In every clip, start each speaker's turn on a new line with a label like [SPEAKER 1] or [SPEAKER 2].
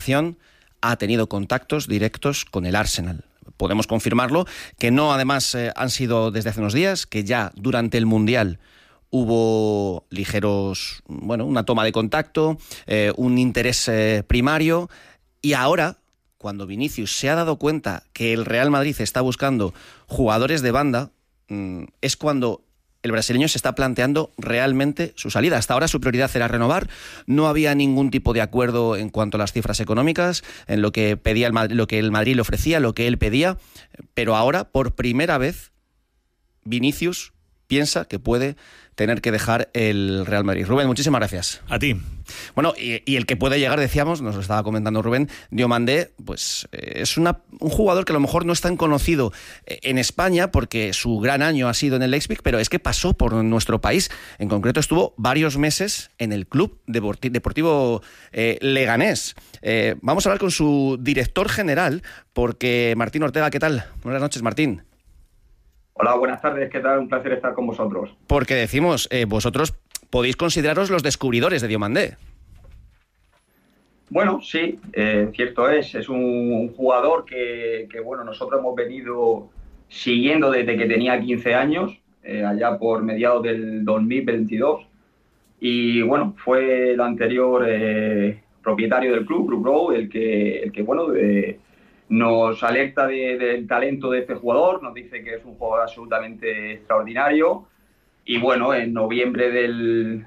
[SPEAKER 1] información, ha tenido contactos directos con el Arsenal. Podemos confirmarlo, que no además han sido desde hace unos días, que ya durante el Mundial hubo ligeros, una toma de contacto, un interés primario, y ahora, cuando Vinicius se ha dado cuenta que el Real Madrid está buscando jugadores de banda, es cuando el brasileño se está planteando realmente su salida. Hasta ahora su prioridad era renovar, no había ningún tipo de acuerdo en cuanto a las cifras económicas, en lo que pedía lo que el Madrid le ofrecía, lo que él pedía, pero ahora, por primera vez, Vinicius piensa que puede tener que dejar el Real Madrid. Rubén, muchísimas gracias.
[SPEAKER 2] A ti.
[SPEAKER 1] Bueno, y el que puede llegar, decíamos, nos lo estaba comentando Rubén, Diomandé, pues es un jugador que a lo mejor no es tan conocido en España porque su gran año ha sido en el Leipzig, pero es que pasó por nuestro país. En concreto estuvo varios meses en el Club Deportivo Leganés. Vamos a hablar con su director general, porque Martín Ortega, ¿qué tal? Buenas noches, Martín.
[SPEAKER 3] Hola, buenas tardes, ¿qué tal? Un placer estar con vosotros.
[SPEAKER 1] Porque decimos, vosotros podéis consideraros los descubridores de Diomandé.
[SPEAKER 3] Bueno, sí, cierto es un jugador que nosotros hemos venido siguiendo desde que tenía 15 años, allá por mediados del 2022, y bueno, fue el anterior propietario del club, Club Brou, el que nos alerta del talento de este jugador, nos dice que es un jugador absolutamente extraordinario, y bueno, en noviembre del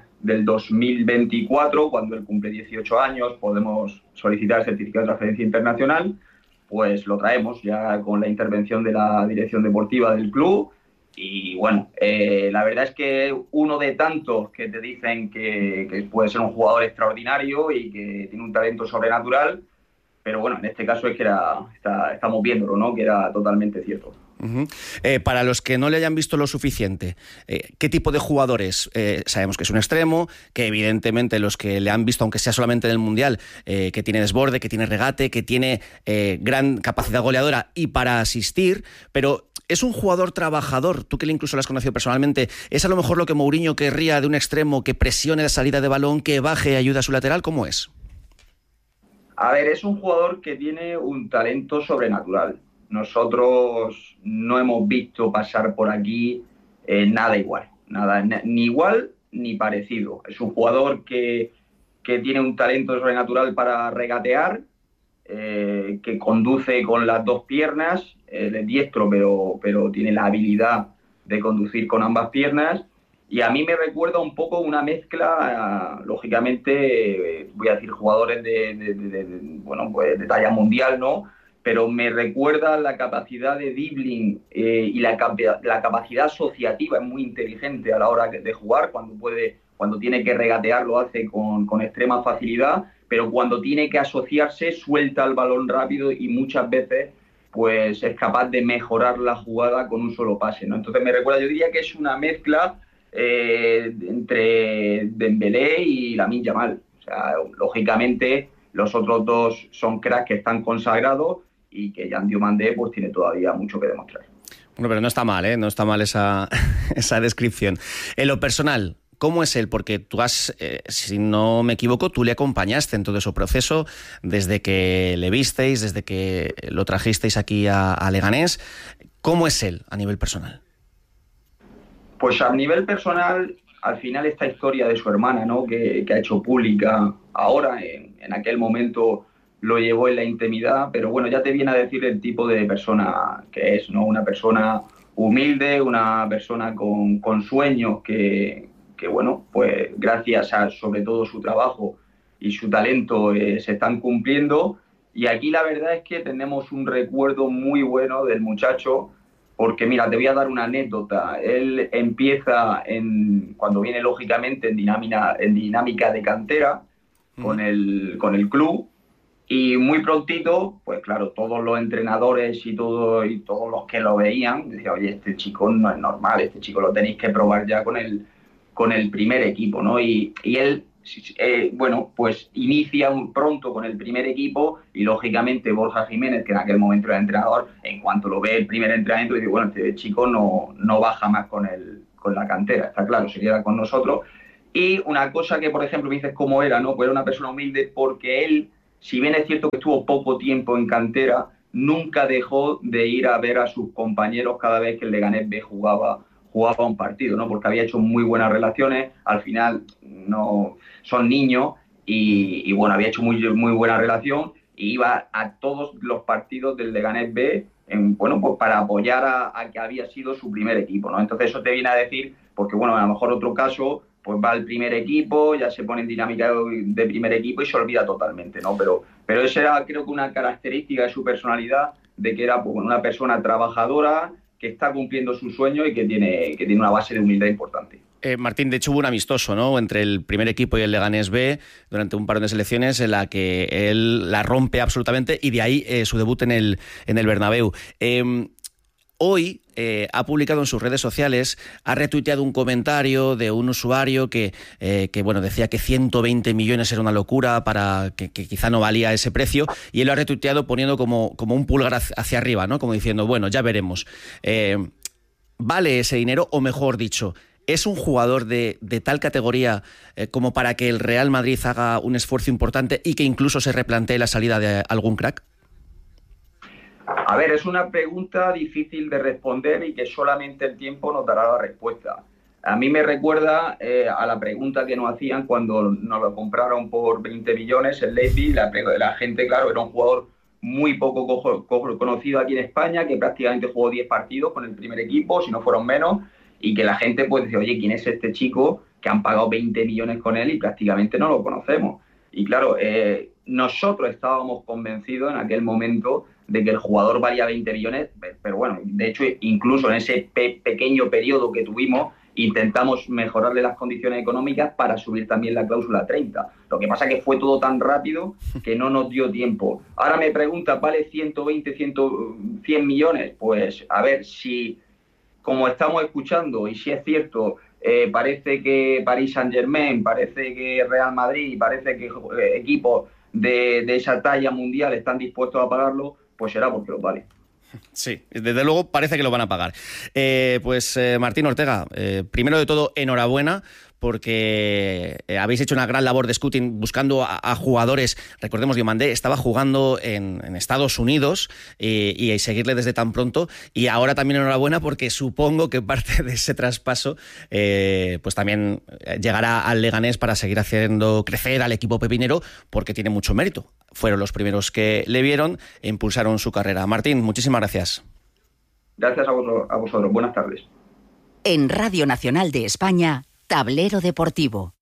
[SPEAKER 3] 2024, cuando él cumple 18 años, podemos solicitar el certificado de transferencia internacional, pues lo traemos ya con la intervención de la dirección deportiva del club, y bueno, la verdad es que uno de tantos que te dicen que puede ser un jugador extraordinario y que tiene un talento sobrenatural. Pero bueno, en este caso es que estamos viéndolo, ¿no? Que era totalmente cierto.
[SPEAKER 1] Uh-huh. Para los que no le hayan visto lo suficiente, ¿qué tipo de jugadores? Sabemos que es un extremo, que evidentemente los que le han visto, aunque sea solamente en el Mundial, que tiene desborde, que tiene regate, que tiene gran capacidad goleadora y para asistir, pero ¿es un jugador trabajador? Tú que incluso lo has conocido personalmente, ¿es a lo mejor lo que Mourinho querría de un extremo, que presione la salida de balón, que baje y ayude a su lateral? ¿Cómo es?
[SPEAKER 3] A ver, es un jugador que tiene un talento sobrenatural. Nosotros no hemos visto pasar por aquí nada igual, ni igual ni parecido. Es un jugador que tiene un talento sobrenatural para regatear, que conduce con las dos piernas, es diestro, pero tiene la habilidad de conducir con ambas piernas. Y a mí me recuerda un poco una mezcla, lógicamente, voy a decir jugadores de talla mundial, ¿no? Pero me recuerda la capacidad de dribbling y la capacidad asociativa, es muy inteligente a la hora de jugar, cuando tiene que regatear lo hace con extrema facilidad, pero cuando tiene que asociarse suelta el balón rápido y muchas veces pues es capaz de mejorar la jugada con un solo pase, ¿no? Entonces me recuerda, yo diría que es una mezcla entre Dembélé y Lamine Yamal. O sea, lógicamente los otros dos son cracks que están consagrados y que Yan Diomandé pues tiene todavía mucho que demostrar.
[SPEAKER 1] Bueno, pero no está mal, ¿eh? No está mal esa descripción. En lo personal, ¿cómo es él? Porque tú si no me equivoco, tú le acompañaste en todo ese proceso desde que le visteis, desde que lo trajisteis aquí a Leganés. ¿Cómo es él a nivel personal?
[SPEAKER 3] Pues a nivel personal, al final esta historia de su hermana, ¿no? que ha hecho pública ahora, en aquel momento lo llevó en la intimidad, pero bueno, ya te viene a decir el tipo de persona que es, ¿no? Una persona humilde, una persona con sueños que bueno, pues gracias a sobre todo su trabajo y su talento se están cumpliendo. Y aquí la verdad es que tenemos un recuerdo muy bueno del muchacho, porque mira, te voy a dar una anécdota. Él empieza cuando viene lógicamente en dinámica de cantera con el club, y muy prontito, pues claro, todos los entrenadores y todos los que lo veían decían, oye, este chico no es normal, este chico lo tenéis que probar ya con el primer equipo, ¿no? Y él, pues inicia pronto con el primer equipo, y lógicamente Borja Jiménez, que en aquel momento era entrenador, en cuanto lo ve el primer entrenamiento, dice, bueno, este chico no baja más con la cantera, está claro, se queda con nosotros. Y una cosa que, por ejemplo, me dices cómo era, ¿no? Pues era una persona humilde porque él si bien es cierto que estuvo poco tiempo en cantera, nunca dejó de ir a ver a sus compañeros cada vez que el Leganés B jugaba un partido, ¿no? Porque había hecho muy buenas relaciones, al final no son niños y bueno, había hecho muy buena relación y iba a todos los partidos del Leganés B pues para apoyar a que había sido su primer equipo, ¿no? Entonces eso te viene a decir, porque bueno, a lo mejor otro caso, pues va al primer equipo, ya se pone en dinámica de primer equipo y se olvida totalmente, ¿no? Pero esa era, creo que, una característica de su personalidad, de que era pues, una persona trabajadora, que está cumpliendo su sueño y que tiene una base de humildad importante.
[SPEAKER 1] Martín, de hecho hubo un amistoso, ¿no?, entre el primer equipo y el Leganés B durante un parón de selecciones en la que él la rompe absolutamente y de ahí su debut en el Bernabéu. Hoy ha publicado en sus redes sociales, ha retuiteado un comentario de un usuario que bueno, decía que 120 millones era una locura, para que quizá no valía ese precio, y él lo ha retuiteado poniendo como un pulgar hacia arriba, ¿no?, como diciendo, bueno, ya veremos. ¿Vale ese dinero? O mejor dicho, ¿es un jugador de tal categoría como para que el Real Madrid haga un esfuerzo importante y que incluso se replantee la salida de algún crack?
[SPEAKER 3] A ver, es una pregunta difícil de responder y que solamente el tiempo nos dará la respuesta. A mí me recuerda a la pregunta que nos hacían cuando nos lo compraron por 20 millones el Leipzig. La gente, claro, era un jugador muy poco conocido aquí en España, que prácticamente jugó 10 partidos con el primer equipo, si no fueron menos, y que la gente pues dice, oye, ¿quién es este chico que han pagado 20 millones con él y prácticamente no lo conocemos? Y claro, nosotros estábamos convencidos en aquel momento de que el jugador valía 20 millones, pero bueno, de hecho, incluso en ese pequeño periodo que tuvimos, intentamos mejorarle las condiciones económicas para subir también la cláusula 30. Lo que pasa es que fue todo tan rápido que no nos dio tiempo. Ahora me preguntas, ¿vale 120, 100 millones? Pues a ver, si, como estamos escuchando, y si es cierto, parece que Paris Saint-Germain, parece que Real Madrid, parece que equipos de esa talla mundial están dispuestos a pagarlo, pues será porque lo vale.
[SPEAKER 1] Sí, desde luego parece que lo van a pagar. Martín Ortega, primero de todo, enhorabuena, porque habéis hecho una gran labor de scouting buscando a jugadores. Recordemos, Diomandé estaba jugando en Estados Unidos y seguirle desde tan pronto. Y ahora también enhorabuena, porque supongo que parte de ese traspaso pues también llegará al Leganés para seguir haciendo crecer al equipo pepinero, porque tiene mucho mérito. Fueron los primeros que le vieron e impulsaron su carrera. Martín, muchísimas gracias.
[SPEAKER 3] Gracias a vosotros. Buenas tardes.
[SPEAKER 2] En Radio Nacional de España, Tablero Deportivo.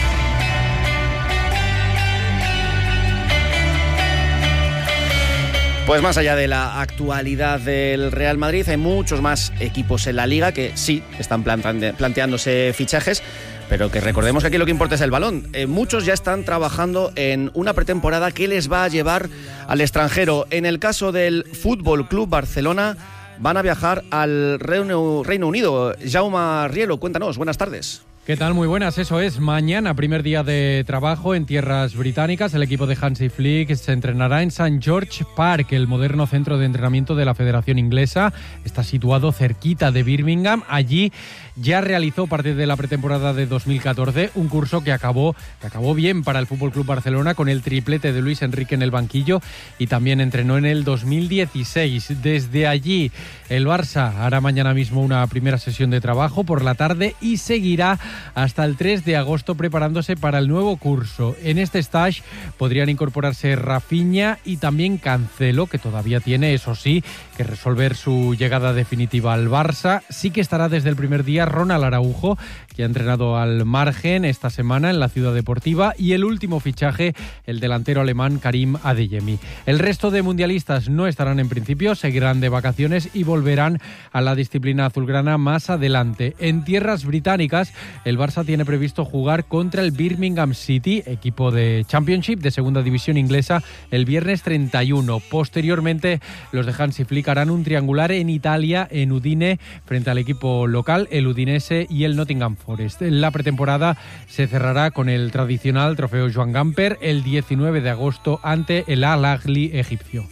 [SPEAKER 1] Pues más allá de la actualidad del Real Madrid, hay muchos más equipos en la Liga que sí están planteándose fichajes, pero que recordemos que aquí lo que importa es el balón. Muchos ya están trabajando en una pretemporada que les va a llevar al extranjero. En el caso del Fútbol Club Barcelona, van a viajar al Reino Unido. Jaume Rielo, cuéntanos, buenas tardes.
[SPEAKER 4] ¿Qué tal? Muy buenas, eso es. Mañana, primer día de trabajo en tierras británicas. El equipo de Hansi Flick se entrenará en St. George Park, el moderno centro de entrenamiento de la Federación Inglesa. Está situado cerquita de Birmingham. Allí ya realizó parte de la pretemporada de 2014, un curso que acabó bien para el FC Barcelona, con el triplete de Luis Enrique en el banquillo, y también entrenó en el 2016. Desde allí, el Barça hará mañana mismo una primera sesión de trabajo por la tarde y seguirá hasta el 3 de agosto preparándose para el nuevo curso. En este stage podrían incorporarse Rafinha y también Cancelo, que todavía tiene, eso sí, que resolver su llegada definitiva al Barça. Sí que estará desde el primer día Ronald Araujo, que ha entrenado al margen esta semana en la Ciudad Deportiva, y el último fichaje, el delantero alemán Karim Adeyemi. El resto de mundialistas no estarán en principio, seguirán de vacaciones y volverán a la disciplina azulgrana más adelante. En tierras británicas, el Barça tiene previsto jugar contra el Birmingham City, equipo de Championship, de segunda división inglesa, el viernes 31. Posteriormente, los de Hansi Flick harán un triangular en Italia, en Udine, frente al equipo local, el Udinese y el Nottingham Forest. La pretemporada se cerrará con el tradicional trofeo Joan Gamper el 19 de agosto ante el Al Ahly egipcio.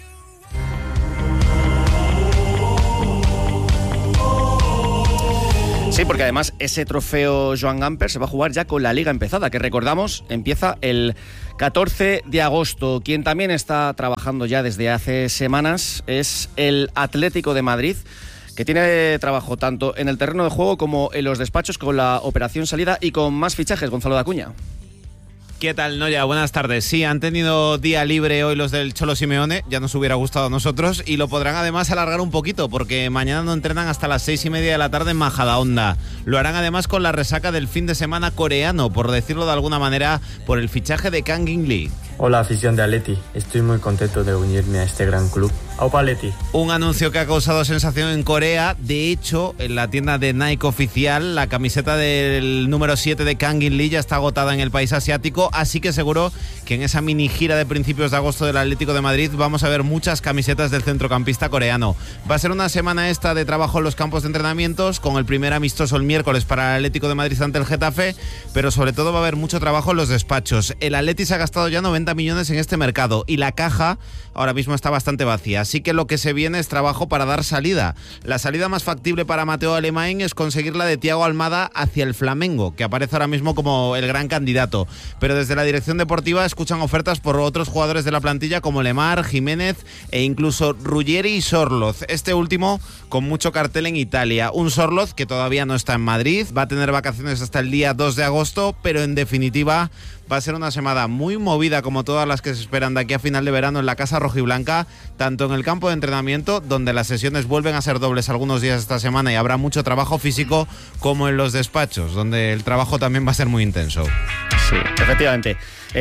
[SPEAKER 1] Sí, porque además ese trofeo Joan Gamper se va a jugar ya con la liga empezada, que recordamos empieza el 14 de agosto. Quien también está trabajando ya desde hace semanas es el Atlético de Madrid, que tiene trabajo tanto en el terreno de juego como en los despachos con la operación salida y con más fichajes. Gonzalo de Acuña.
[SPEAKER 5] ¿Qué tal, Noya? Buenas tardes. Sí, han tenido día libre hoy los del Cholo Simeone, ya nos hubiera gustado a nosotros, y lo podrán además alargar un poquito, porque mañana no entrenan hasta las 6:30 de la tarde en Majadahonda. Lo harán además con la resaca del fin de semana coreano, por decirlo de alguna manera, por el fichaje de Kang In-lee.
[SPEAKER 6] Hola, afición de Atleti. Estoy muy contento de unirme a este gran club. ¡Aupa Atleti!
[SPEAKER 5] Un anuncio que ha causado sensación en Corea. De hecho, en la tienda de Nike oficial, la camiseta del número 7 de Kang In-lee ya está agotada en el país asiático, así que seguro que en esa mini gira de principios de agosto del Atlético de Madrid vamos a ver muchas camisetas del centrocampista coreano. Va a ser una semana esta de trabajo en los campos de entrenamientos, con el primer amistoso el miércoles para el Atlético de Madrid ante el Getafe, pero sobre todo va a haber mucho trabajo en los despachos. El Atleti se ha gastado ya 90 millones en este mercado y la caja ahora mismo está bastante vacía, así que lo que se viene es trabajo para dar salida. La salida más factible para Mateo Alemán es conseguir la de Thiago Almada hacia el Flamengo, que aparece ahora mismo como el gran candidato, pero desde la dirección deportiva escuchan ofertas por otros jugadores de la plantilla como Lemar, Jiménez e incluso Ruggeri y Sorloz, este último con mucho cartel en Italia. Un Sorloz que todavía no está en Madrid, va a tener vacaciones hasta el día 2 de agosto, pero en definitiva va a ser una semana muy movida, como todas las que se esperan de aquí a final de verano en la Casa Rojiblanca, tanto en el campo de entrenamiento, donde las sesiones vuelven a ser dobles algunos días esta semana y habrá mucho trabajo físico, como en los despachos, donde el trabajo también va a ser muy intenso.
[SPEAKER 1] Sí, efectivamente.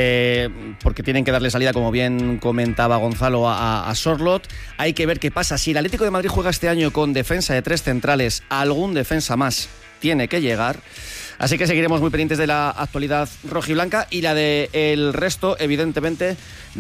[SPEAKER 1] Porque tienen que darle salida, como bien comentaba Gonzalo, a Sorloth. Hay que ver qué pasa. Si el Atlético de Madrid juega este año con defensa de 3 centrales, algún defensa más tiene que llegar. Así que seguiremos muy pendientes de la actualidad rojiblanca y la de el resto, evidentemente,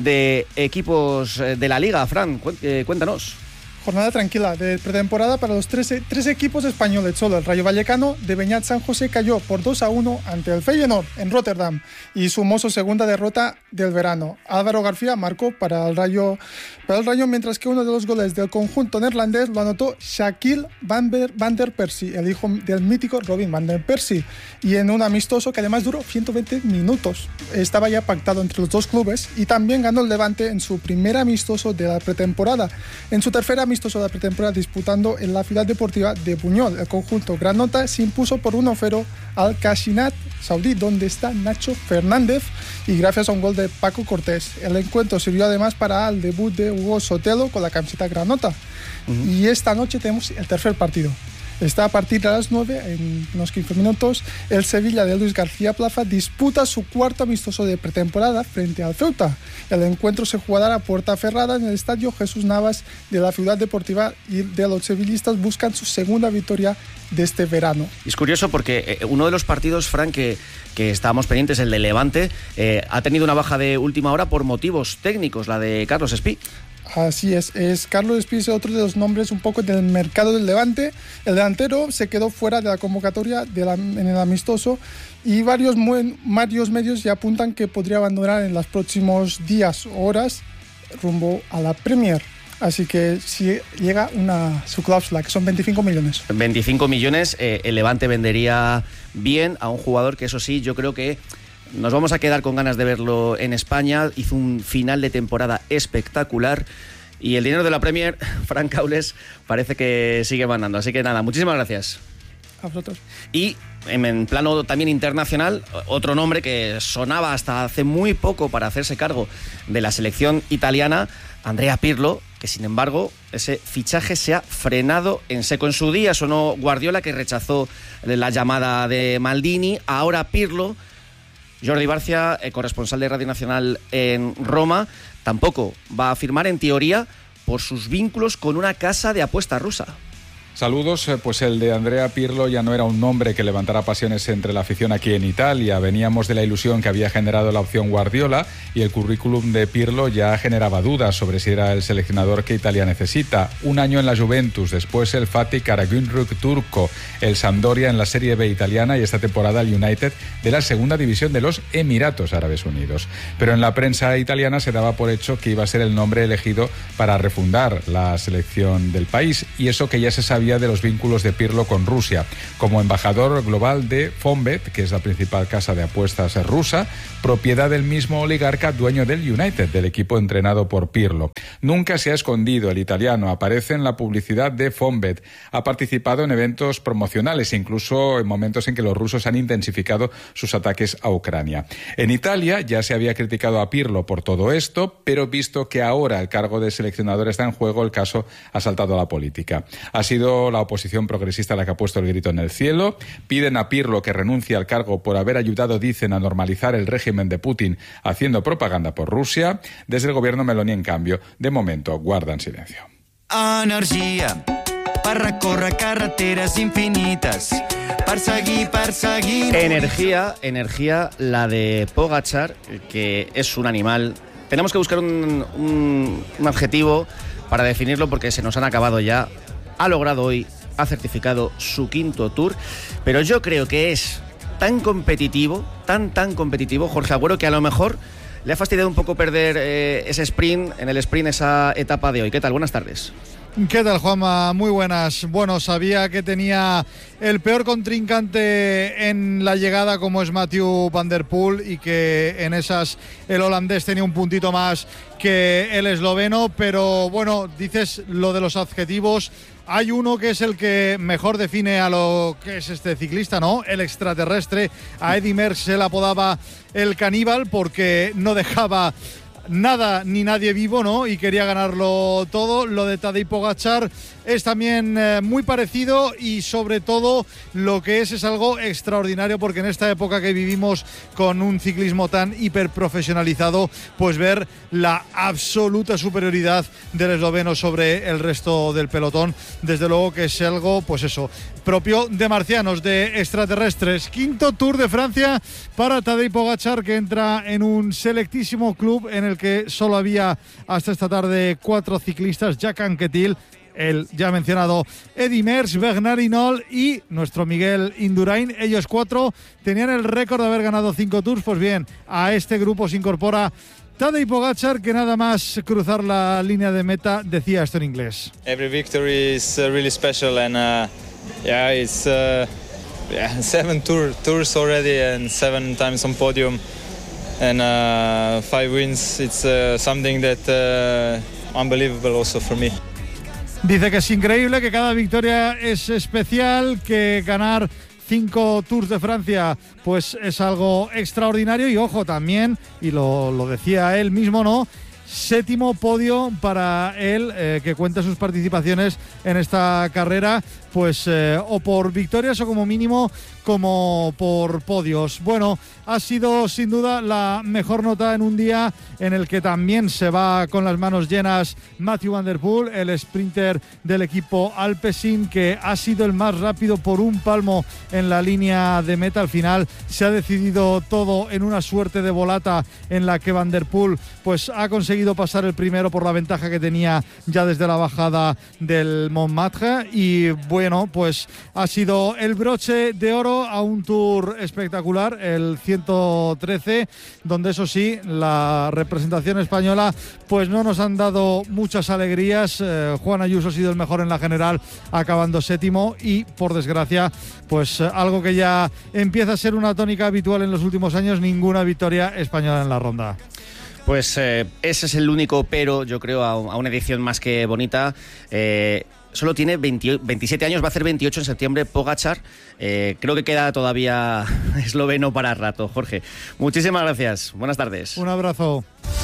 [SPEAKER 1] de equipos de la Liga. Fran, cuéntanos.
[SPEAKER 7] Jornada tranquila de pretemporada para los tres equipos españoles. Solo el Rayo Vallecano de Beñat San José cayó por 2-1 ante el Feyenoord en Rotterdam y sumó su segunda derrota del verano. Álvaro García marcó para el Rayo, mientras que uno de los goles del conjunto neerlandés lo anotó Shaquille Van der Persie, el hijo del mítico Robin Van der Persie, y en un amistoso que además duró 120 minutos. Estaba ya pactado entre los dos clubes y también ganó el Levante en su primer amistoso de la pretemporada. En su tercer amistoso de la pretemporada disputando en la Ciudad Deportiva de Buñol, el conjunto granota se impuso por 1-0 al Cashinat saudí, donde está Nacho Fernández, y gracias a un gol de Paco Cortés. El encuentro sirvió además para el debut de Hugo Sotelo con la camiseta granota. Y esta noche tenemos el tercer partido. Está a partir de las 9, en unos 15 minutos, el Sevilla de Luis García Plaza disputa su cuarto amistoso de pretemporada frente al Ceuta. El encuentro se jugará a puerta cerrada en el estadio Jesús Navas de la Ciudad Deportiva y de los sevillistas buscan su segunda victoria de este verano.
[SPEAKER 1] Es curioso porque uno de los partidos, Fran, que estábamos pendientes, el de Levante, ha tenido una baja de última hora por motivos técnicos, la de Carlos Espí.
[SPEAKER 7] Así es Carlos Espí, es otro de los nombres un poco del mercado del Levante. El delantero se quedó fuera de la convocatoria en el amistoso y varios medios ya apuntan que podría abandonar en los próximos días o horas rumbo a la Premier. Así que si llega su cláusula, que son 25 millones.
[SPEAKER 1] 25 millones, el Levante vendería bien a un jugador que, eso sí, yo creo que nos vamos a quedar con ganas de verlo en España. Hizo un final de temporada espectacular y el dinero de la Premier, Fran Caules, parece que sigue mandando. Así que nada, muchísimas gracias.
[SPEAKER 7] A vosotros.
[SPEAKER 1] Y en plano también internacional, otro nombre que sonaba hasta hace muy poco para hacerse cargo de la selección italiana, Andrea Pirlo, que sin embargo ese fichaje se ha frenado en seco. En su día sonó Guardiola, que rechazó la llamada de Maldini. Ahora Pirlo, Jordi Barcia, corresponsal de Radio Nacional en Roma, tampoco va a firmar, en teoría, por sus vínculos con una casa de apuestas rusa.
[SPEAKER 8] Saludos, pues el de Andrea Pirlo ya no era un nombre que levantara pasiones entre la afición aquí en Italia. Veníamos de la ilusión que había generado la opción Guardiola y el currículum de Pirlo ya generaba dudas sobre si era el seleccionador que Italia necesita. Un año en la Juventus, después el Fatih Karagümrük turco, el Sampdoria en la Serie B italiana y esta temporada el United de la segunda división de los Emiratos Árabes Unidos. Pero en la prensa italiana se daba por hecho que iba a ser el nombre elegido para refundar la selección del país, y eso que ya se sabía sabía de los vínculos de Pirlo con Rusia. Como embajador global de Fonbet, que es la principal casa de apuestas rusa, propiedad del mismo oligarca dueño del United, del equipo entrenado por Pirlo. Nunca se ha escondido el italiano, aparece en la publicidad de Fonbet, ha participado en eventos promocionales, incluso en momentos en que los rusos han intensificado sus ataques a Ucrania. En Italia ya se había criticado a Pirlo por todo esto, pero visto que ahora el cargo de seleccionador está en juego, el caso ha saltado a la política. Ha sido la oposición progresista la que ha puesto el grito en el cielo. Piden a Pirlo que renuncie al cargo por haber ayudado, dicen, a normalizar el régimen de Putin haciendo propaganda por Rusia. Desde el gobierno Meloni, en cambio, de momento guardan silencio.
[SPEAKER 9] Energia per recórrer carreteres infinitas, per seguir...
[SPEAKER 1] Energía, la de Pogačar, que es un animal. Tenemos que buscar un adjetivo para definirlo porque se nos han acabado ya. Ha logrado hoy, ha certificado su 5º Tour, pero yo creo que es tan competitivo, tan competitivo, Jorge Agüero, que a lo mejor le ha fastidiado un poco perder ese sprint, esa etapa de hoy. ¿Qué tal? Buenas tardes.
[SPEAKER 10] ¿Qué tal, Juanma? Muy buenas. Bueno, sabía que tenía el peor contrincante en la llegada, como es Mathieu van der Poel, y que en esas el holandés tenía un puntito más que el esloveno, pero bueno, dices lo de los adjetivos. Hay uno que es el que mejor define a lo que es este ciclista, ¿no? El extraterrestre. A Eddy Merckx se le apodaba el caníbal porque no dejaba nada ni nadie vivo, ¿no? Y quería ganarlo todo. Lo de Tadej Pogačar es también muy parecido, y sobre todo lo que es algo extraordinario, porque en esta época que vivimos con un ciclismo tan hiperprofesionalizado, pues ver la absoluta superioridad del esloveno sobre el resto del pelotón, desde luego que es algo, pues eso, propio de marcianos, de extraterrestres. 5º Tour de Francia para Tadej Pogačar, que entra en un selectísimo club en el que solo había hasta esta tarde 4 ciclistas: Jack Anquetil, el ya mencionado Eddy Merckx, Bernard Hinault y nuestro Miguel Indurain. Ellos 4 tenían el récord de haber ganado 5 Tours. Pues bien, a este grupo se incorpora Tadej Pogačar, que nada más cruzar la línea de meta decía esto en inglés.
[SPEAKER 11] Every victory is really special, and it's 7 tours already and 7 times on podium and 5 wins. It's something that unbelievable also for me.
[SPEAKER 10] Dice que es increíble, que cada victoria es especial, que ganar 5 Tours de Francia pues es algo extraordinario. Y ojo también, y lo decía él mismo, ¿no? 7º podio para él, que cuenta sus participaciones en esta carrera, pues o por victorias o como mínimo como por podios. Bueno, ha sido sin duda la mejor nota en un día en el que también se va con las manos llenas Mathieu van der Poel, el sprinter del equipo Alpecin, que ha sido el más rápido por un palmo en la línea de meta. Al final se ha decidido todo en una suerte de volata en la que Van der Poel pues ha conseguido pasar el primero por la ventaja que tenía ya desde la bajada del Montmartre. Y bueno, pues ha sido el broche de oro a un Tour espectacular, el 113, donde eso sí, la representación española pues no nos han dado muchas alegrías. Juan Ayuso ha sido el mejor en la general, acabando 7º, y por desgracia pues algo que ya empieza a ser una tónica habitual en los últimos años: ninguna victoria española en la ronda.
[SPEAKER 1] Pues ese es el único pero, yo creo, a una edición más que bonita. Solo tiene 27 años, va a hacer 28 en septiembre Pogačar. Creo que queda todavía esloveno para rato. Jorge, muchísimas gracias. Buenas tardes.
[SPEAKER 10] Un abrazo.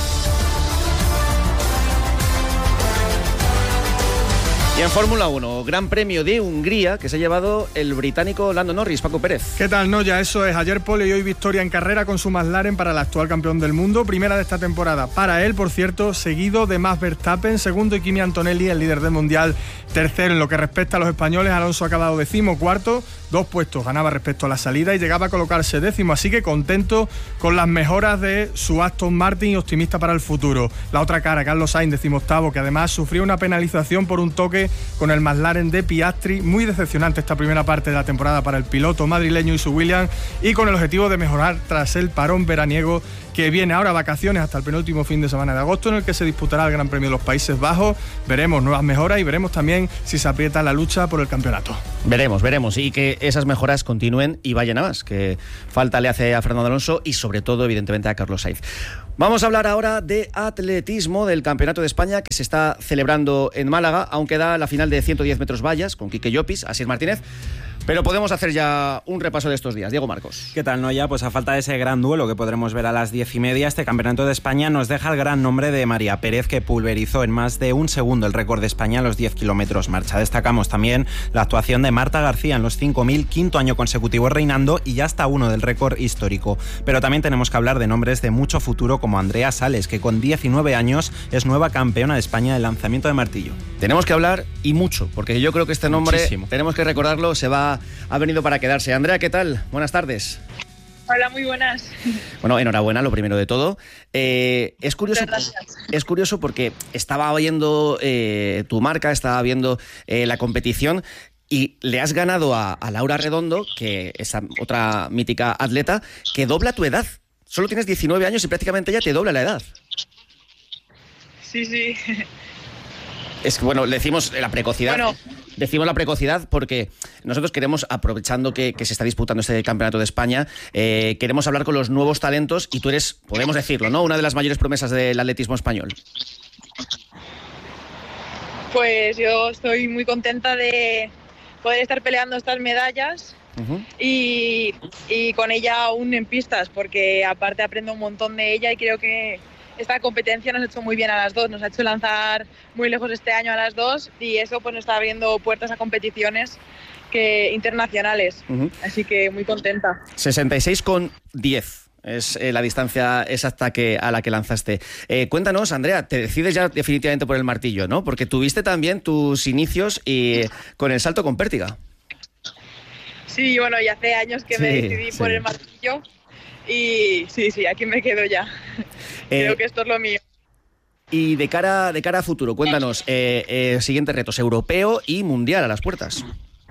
[SPEAKER 1] Y en Fórmula 1, Gran Premio de Hungría, que se ha llevado el británico Lando Norris. Paco Pérez.
[SPEAKER 12] ¿Qué tal, Noya? Eso es, ayer pole y hoy victoria en carrera con su McLaren para el actual campeón del mundo, primera de esta temporada para él, por cierto, seguido de Max Verstappen, segundo y Kimi Antonelli, el líder del mundial, tercero. En lo que respecta a los españoles, Alonso ha acabado 14º, 2 puestos ganaba respecto a la salida y llegaba a colocarse 10º, así que contento con las mejoras de su Aston Martin y optimista para el futuro. La otra cara, Carlos Sainz, 18º, que además sufrió una penalización por un toque con el McLaren de Piastri. Muy decepcionante esta primera parte de la temporada para el piloto madrileño y su Williams, y con el objetivo de mejorar tras el parón veraniego que viene ahora vacaciones hasta el penúltimo fin de semana de agosto, en el que se disputará el Gran Premio de los Países Bajos. Veremos nuevas mejoras y veremos también si se aprieta la lucha por el campeonato.
[SPEAKER 1] Veremos, y que esas mejoras continúen y vayan a más, que falta le hace a Fernando Alonso y sobre todo, evidentemente, a Carlos Sainz. Vamos a hablar ahora de atletismo, del Campeonato de España que se está celebrando en Málaga. Aún queda la final de 110 metros vallas con Quique Llopis, Asier Martínez. Pero podemos hacer ya un repaso de estos días. Diego Marcos.
[SPEAKER 13] ¿Qué tal, Noya? Pues a falta de ese gran duelo que podremos ver a las 10:30, este Campeonato de España nos deja el gran nombre de María Pérez, que pulverizó en más de un segundo el récord de España en los 10 kilómetros marcha. Destacamos también la actuación de Marta García en los 5.000, quinto año consecutivo reinando y ya está uno del récord histórico. Pero también tenemos que hablar de nombres de mucho futuro como Andrea Sales, que con 19 años es nueva campeona de España de lanzamiento de martillo.
[SPEAKER 1] Tenemos que hablar y mucho, porque yo creo que este nombre, tenemos que recordarlo, ha venido para quedarse. Andrea, ¿qué tal? Buenas tardes.
[SPEAKER 14] Hola, muy buenas.
[SPEAKER 1] Bueno, enhorabuena, lo primero de todo. Es curioso porque estaba viendo tu marca, estaba viendo la competición y le has ganado a Laura Redondo, que es otra mítica atleta, que dobla tu edad. Solo tienes 19 años y prácticamente ella te dobla la edad.
[SPEAKER 14] Sí.
[SPEAKER 1] Es que, bueno, le decimos la precocidad.
[SPEAKER 14] Bueno.
[SPEAKER 1] Decimos la precocidad porque nosotros queremos, aprovechando que se está disputando este Campeonato de España, queremos hablar con los nuevos talentos y tú eres, podemos decirlo, ¿no?, una de las mayores promesas del atletismo español.
[SPEAKER 14] Pues yo estoy muy contenta de poder estar peleando estas medallas y con ella aún en pistas, porque aparte aprendo un montón de ella y creo que esta competencia nos ha hecho muy bien a las dos, nos ha hecho lanzar muy lejos este año a las dos y eso pues nos está abriendo puertas a competiciones internacionales, así que muy contenta.
[SPEAKER 1] 66,10 es la distancia exacta a la que lanzaste. Cuéntanos, Andrea, te decides ya definitivamente por el martillo, ¿no? Porque tuviste también tus inicios con el salto con pértiga.
[SPEAKER 14] Sí, bueno, y hace años que me decidí por el martillo. Y sí, aquí me quedo ya. Creo que esto es lo mío.
[SPEAKER 1] Y de cara a futuro, cuéntanos, siguientes retos, europeo y mundial a las puertas.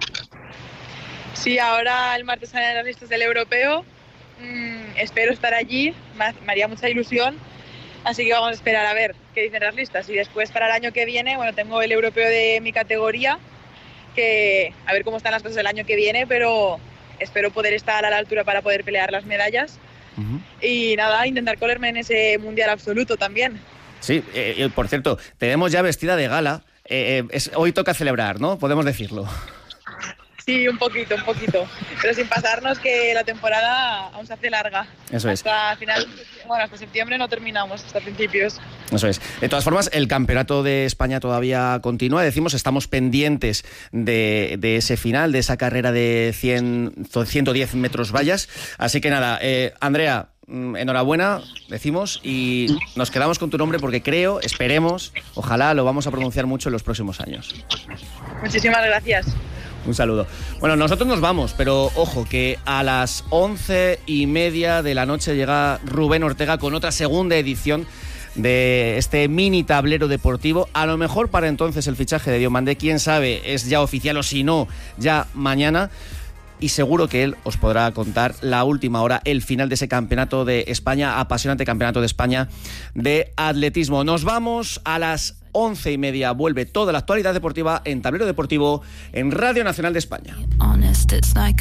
[SPEAKER 14] Sí, ahora el martes salen las listas del europeo. Espero estar allí, me haría mucha ilusión. Así que vamos a esperar a ver qué dicen las listas. Y después para el año que viene, bueno, tengo el europeo de mi categoría, que a ver cómo están las cosas el año que viene, pero espero poder estar a la altura para poder pelear las medallas. Y nada, intentar colarme en ese mundial absoluto también. Sí,
[SPEAKER 1] por cierto, te vemos ya vestida de gala. Hoy toca celebrar, ¿no? Podemos decirlo.
[SPEAKER 14] Sí, un poquito, pero sin pasarnos que la temporada aún se hace larga.
[SPEAKER 1] Eso es.
[SPEAKER 14] Hasta final, bueno, hasta septiembre no terminamos, hasta principios.
[SPEAKER 1] Eso es. De todas formas, el Campeonato de España todavía continúa. Decimos, estamos pendientes de ese final, de esa carrera de 110 metros vallas. Así que nada, Andrea, enhorabuena, decimos, y nos quedamos con tu nombre porque esperemos, ojalá lo vamos a pronunciar mucho en los próximos años.
[SPEAKER 14] Muchísimas gracias.
[SPEAKER 1] Un saludo. Bueno, nosotros nos vamos, pero ojo, que a las 11:30 de la noche llega Rubén Ortega con otra segunda edición de este mini tablero deportivo. A lo mejor para entonces el fichaje de Diomandé, quién sabe, es ya oficial o si no, ya mañana. Y seguro que él os podrá contar la última hora, el final de ese Campeonato de España, apasionante Campeonato de España de atletismo. Nos vamos a las 11:30. Vuelve toda la actualidad deportiva en Tablero Deportivo en Radio Nacional de España.